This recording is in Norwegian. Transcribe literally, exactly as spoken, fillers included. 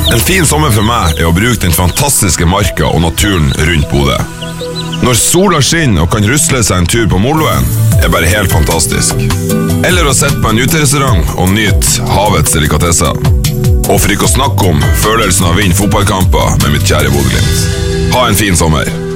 En fin sommer for meg er å bruke den fantastiske marka og naturen rundt Bodø. Når sola skinner og kan rusle seg en tur på Moloen, er bare helt fantastisk. Eller å sette på en uterestaurant og nyte havets delikatesser. Og for ikke å snakke om følelsen av å vinne fotballkamper med mitt kjære Bodø Glimt. Ha en fin sommer.